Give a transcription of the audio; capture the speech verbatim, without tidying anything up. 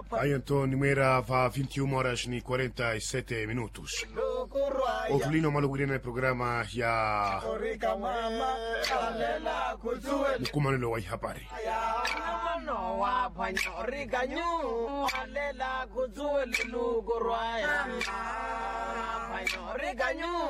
Aí então, numera va vinte e uma horas e quarenta e sete minutos. O tulino maluguri na programa ya Mukumanilo wa habari. No wa panyorika nyu alela kuzuwe lugurwa ya panyorika nyu